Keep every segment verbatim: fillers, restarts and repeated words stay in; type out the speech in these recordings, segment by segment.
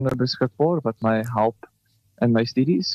beskikbaar wat my help in my studies.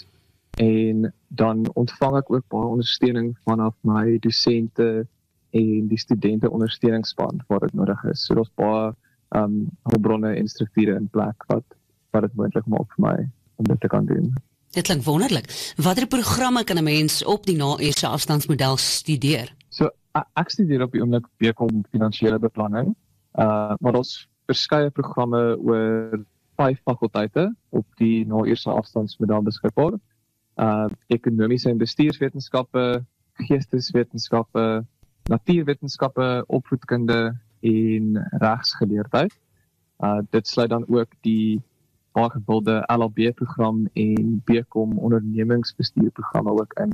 En dan ontvang ek ook baie ondersteuning vanaf my dosente en die studente ondersteuningsspan waar dit nodig is. So daar's baie um, hulpbronne en strukture in plek wat wat dit moontlik maak vir my om dit te kan doen. Dit klink wonderlik. Watter programme kan 'n mens op die na-eerste afstandsmodel studeer? So ek, ek studeer op die oomblik B Com finansiële beplanning, uh, maar daar's verskeie programme oor vyf fakulteite op die na-eerste afstandsmodel beskikbaar. Uh, ekonomiese en bestuurswetenskappe, geesteswetenskappe, natuurwetenskappe, opvoedkunde en regsgeleerdheid. Uh, dit sluit dan ook die baie gewilde L L B-program en B Com ondernemingsbestuurprogramme ook in.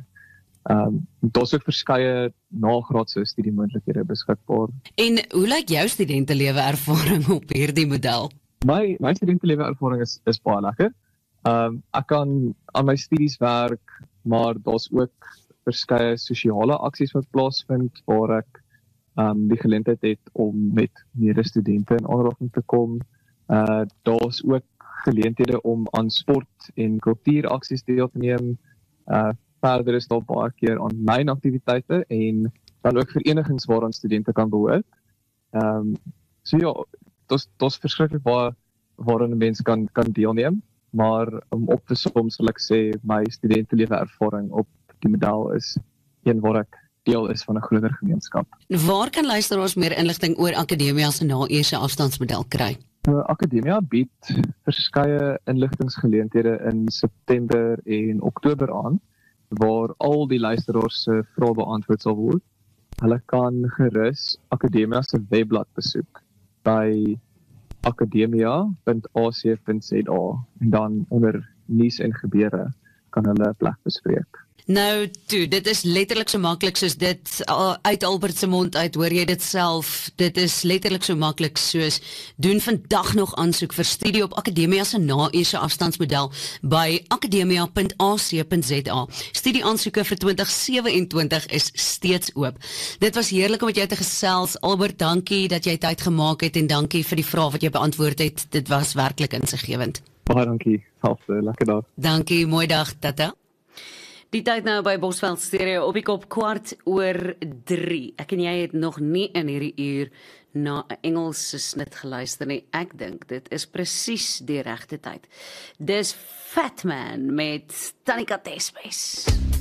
Um, Daar's ook verskeie nagraadse studiemoontlikhede beskikbaar. En hoe lyk jou studentelewe ervaring op hierdie model? My, my studentelewe ervaring is, is baie lekker. Um, ek kan aan my studies werk, maar daar's ook verskeie sosiale aksies wat plaasvind waar ek um, die geleentheid het om met medestudente in aanraking te kom. Uh, daar's ook geleenthede om aan sport en kultuuraksies deel te neem. Uh, verder is daar baie keer aanlyn aktiwiteite en dan ook verenigings waaraan studente kan behoort. Um, so ja, daar's daar's verskriklik baie waaraan 'n mens kan kan deelneem, maar om op te som sal ek sê my studentelewe ervaring op die model is een waar ek deel is van 'n groter gemeenskap. Waar kan luisteraars meer inligting oor Akademia se na-eerste afstandsmodel kry? Nou, Akademia bied verskeie inligtingsgeleenthede in September en Oktober aan, waar al die luisteraars se vrae beantwoord sal word. Hulle kan gerus Akademia se webblad besoek by akademia punt a c punt z a en dan onder nuus en gebeure kan hulle 'n plek bespreek. Nou toe, dit is letterlik so maklik soos dit uh, uit Albert se mond uit, hoor jy dit self, dit is letterlik so maklik soos doen vandag nog aansoek vir studie op Akademia se na-eerste afstandsmodel by akademia punt a c punt z a. Studieaansoeke vir twintig sewe-en-twintig is steeds oop. Dit was heerlik om met jou te gesels. Albert, dankie dat jy tyd gemaak het en dankie vir die vrae wat jy beantwoord het. Dit was werklik insiggewend. Baie dankie, selfs lekker dag. Dankie, mooi dag, tata. Die tyd nou by Bosveld Stereo op die kop kwart oor drie. Ek en jy het nog nie in hierdie uur na 'n Engelse snit geluister nie. Ek dink dit is presies die regte tyd. Dis Fat Man met Tanika Tespes.